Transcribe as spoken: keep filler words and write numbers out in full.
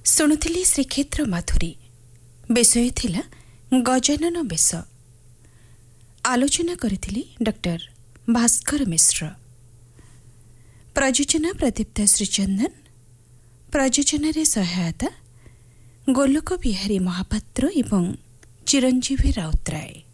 ଶୁଣୁଥିଲି ଶ୍ରୀକ୍ଷେତ୍ର ମାଧୁରୀ। ବିଷୟ ଥିଲା ଗଜାନନ ବେଶ। ଆଲୋଚନା କରିଥିଲି ଡକ୍ଟର ଭାସ୍କର ମିଶ୍ର। ପ୍ରଯୋଜନା ପ୍ରଦୀପ୍ତ ଶ୍ରୀଚନ୍ଦନ। ପ୍ରଯୋଜନାରେ ସହାୟତା ଗୋଲକ ବିହାରୀ ମହାପାତ୍ର ଏବଂ ଚିରଞ୍ଜୀବୀ ରାଉତରାୟ।